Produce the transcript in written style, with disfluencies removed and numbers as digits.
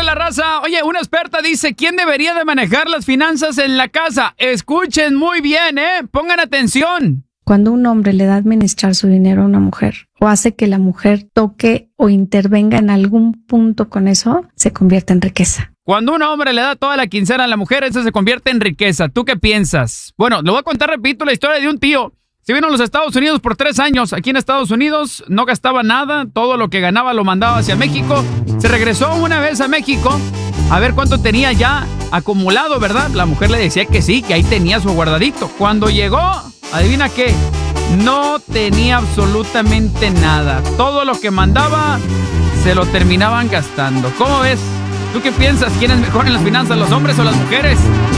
la raza. Oye, una experta dice, ¿quién debería de manejar las finanzas en la casa? Escuchen muy bien, pongan atención. Cuando un hombre le da a administrar su dinero a una mujer o hace que la mujer toque o intervenga en algún punto con eso, se convierte en riqueza. Cuando un hombre le da toda la quincena a la mujer, eso se convierte en riqueza. ¿Tú qué piensas? Bueno, le voy a contar, repito, la historia de un tío. Se vino a los Estados Unidos por 3 años. Aquí en Estados Unidos no gastaba nada. Todo lo que ganaba lo mandaba hacia México. Se regresó una vez a México a ver cuánto tenía ya acumulado, ¿verdad? La mujer le decía que sí, que ahí tenía su guardadito. Cuando llegó, adivina qué, no tenía absolutamente nada. Todo lo que mandaba se lo terminaban gastando. ¿Cómo ves? ¿Tú qué piensas? ¿Quién es mejor en las finanzas, los hombres o las mujeres?